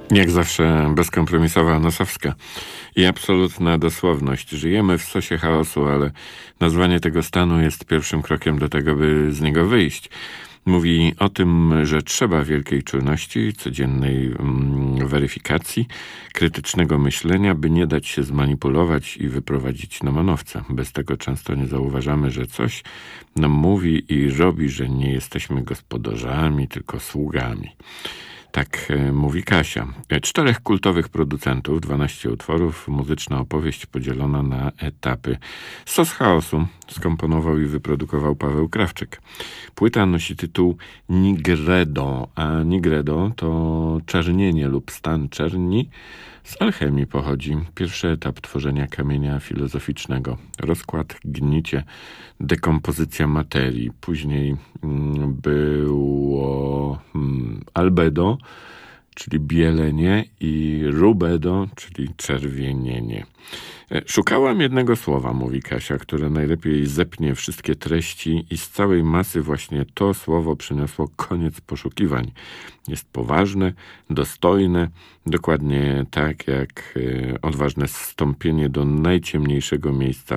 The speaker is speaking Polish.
Jak zawsze bezkompromisowa Nosowska i absolutna dosłowność. Żyjemy w sosie chaosu, ale nazwanie tego stanu jest pierwszym krokiem do tego, by z niego wyjść. Mówi o tym, że trzeba wielkiej czujności, codziennej weryfikacji, krytycznego myślenia, by nie dać się zmanipulować i wyprowadzić na manowce. Bez tego często nie zauważamy, że coś nam mówi i robi, że nie jesteśmy gospodarzami, tylko sługami. Tak mówi Kasia. 4 kultowych producentów, 12 utworów, muzyczna opowieść podzielona na etapy. Sos chaosu skomponował i wyprodukował Paweł Krawczyk. Płyta nosi tytuł Nigredo, a Nigredo to czernienie lub stan czerni. Z alchemii pochodzi. Pierwszy etap tworzenia kamienia filozoficznego. Rozkład, gnicie, dekompozycja materii. Później było albedo, czyli bielenie, i rubedo, czyli czerwienienie. Szukałam jednego słowa, mówi Kasia, które najlepiej zepnie wszystkie treści, i z całej masy właśnie to słowo przyniosło koniec poszukiwań. Jest poważne, dostojne, dokładnie tak jak odważne zstąpienie do najciemniejszego miejsca